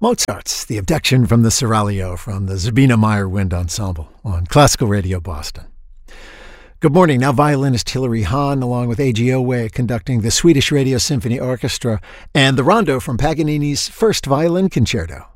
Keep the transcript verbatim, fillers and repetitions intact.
Mozart's The Abduction from the Seraglio from the Sabina Meyer Wind Ensemble on Classical Radio Boston. Good morning. Now violinist Hilary Hahn, along with A G Owe, conducting the Swedish Radio Symphony Orchestra and the rondo from Paganini's First Violin Concerto.